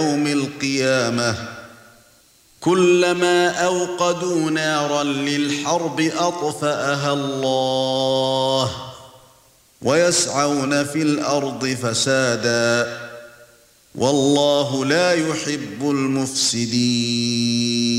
يوم القيامة كلما أوقدوا نارا للحرب أطفأها الله ويسعون في الأرض فسادا والله لا يحب المفسدين